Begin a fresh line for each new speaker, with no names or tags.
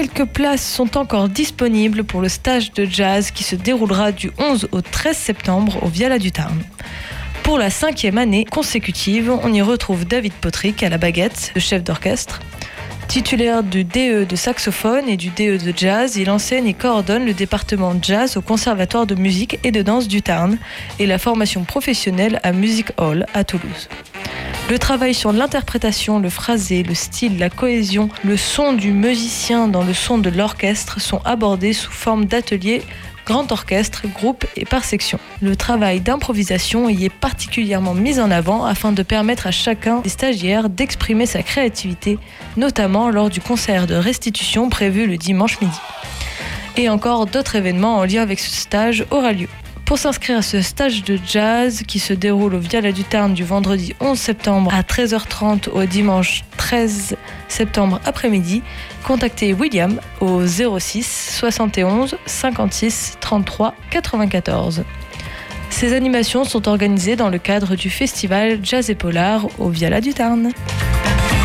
Quelques places sont encore disponibles pour le stage de jazz qui se déroulera du 11 au 13 septembre au Viala du Tarn. Pour la 5e année consécutive, on y retrouve David Potrick à la baguette, le chef d'orchestre. Titulaire du DE de saxophone et du DE de jazz, il enseigne et coordonne le département jazz au Conservatoire de musique et de danse du Tarn et la formation professionnelle à Music Hall à Toulouse. Le travail sur l'interprétation, le phrasé, le style, la cohésion, le son du musicien dans le son de l'orchestre sont abordés sous forme d'ateliers grand orchestre, groupe et par section. Le travail d'improvisation y est particulièrement mis en avant afin de permettre à chacun des stagiaires d'exprimer sa créativité, notamment lors du concert de restitution prévu le dimanche midi. Et encore d'autres événements en lien avec ce stage aura lieu. Pour s'inscrire à ce stage de jazz qui se déroule au Viala du Tarn du vendredi 11 septembre à 13h30 au dimanche 13 septembre après-midi, contactez William au 06 71 56 33 94. Ces animations sont organisées dans le cadre du festival Jazz et Polar au Viala du Tarn.